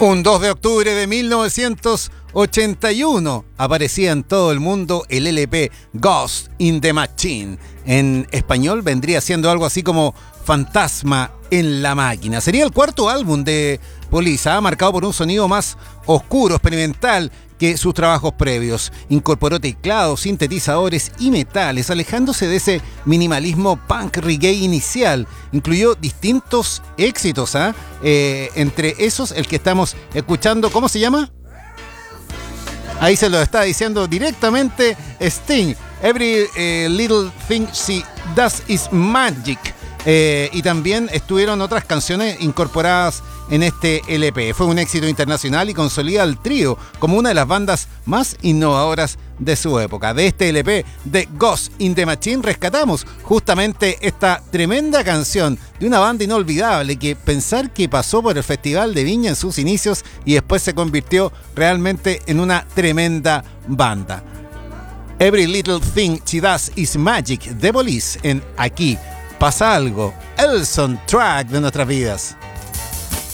Un 2 de octubre de 1981 aparecía en todo el mundo el LP Ghost in the Machine. En español vendría siendo algo así como Fantasma en la Máquina. Sería el cuarto álbum de Police, marcado por un sonido más oscuro, experimental que sus trabajos previos. Incorporó teclados, sintetizadores y metales, alejándose de ese minimalismo punk reggae inicial. Incluyó distintos éxitos, entre esos el que estamos escuchando. ¿Cómo se llama? Ahí se lo está diciendo directamente Sting. Every Little Thing She Does Is Magic. Y también estuvieron otras canciones incorporadas en este LP. Fue un éxito internacional y consolida al trío como una de las bandas más innovadoras de su época. De este LP de Ghost in the Machine rescatamos justamente esta tremenda canción de una banda inolvidable que pensar que pasó por el Festival de Viña en sus inicios y después se convirtió realmente en una tremenda banda. Every Little Thing She Does Is Magic, The Police, en Aquí Pasa Algo, el soundtrack de nuestras vidas.